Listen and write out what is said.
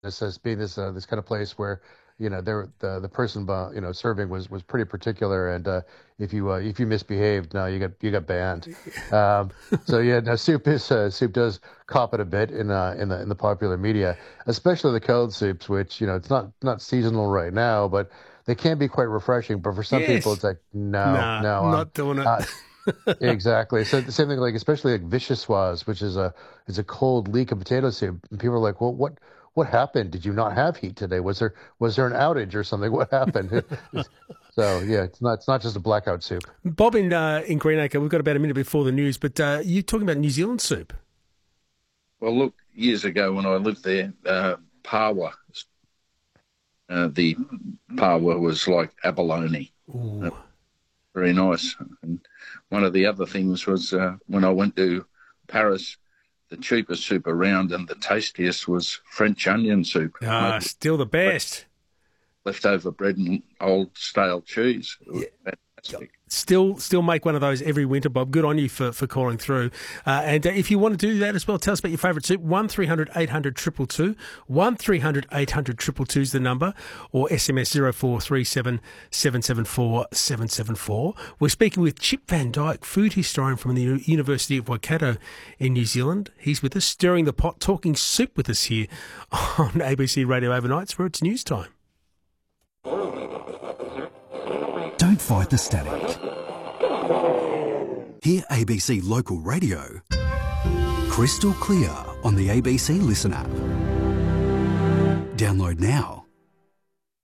as being this kind of place where the person serving was pretty particular, and if you misbehaved, no, you got banned. Um, so yeah, now soup does cop it a bit in the popular media, especially the cold soups, which it's not seasonal right now, but they can be quite refreshing. But for some people, Yes. it's like no, Nah, no, not doing it. uh, exactly. So the same thing, like especially like vichyssoise, which is a cold leek of potato soup. And people are like, "Well, what happened? Did you not have heat today? Was there an outage or something? What happened?" So yeah, it's not just a blackout soup. Bob in Greenacre, we've got about a minute before the news, but you're talking about New Zealand soup. Well, look, years ago when I lived there, pawa, the pawa was like abalone. Ooh. Very nice. And one of the other things was when I went to Paris, the cheapest soup around and the tastiest was French onion soup. Ah, Made still the with best. leftover bread and old stale cheese. It was fantastic. Still make one of those every winter, Bob. Good on you for calling through. And if you want to do that as well, tell us about your favourite soup. 1300 800 222. 1300 800 222 is the number, or SMS 0437 774 774. We're speaking with Chip Van Dyke, food historian from the University of Waikato in New Zealand. He's with us, stirring the pot, talking soup with us here on ABC Radio Overnights, where it's news time. Don't fight the static. Hear ABC Local Radio crystal clear on the ABC Listen app. Download now.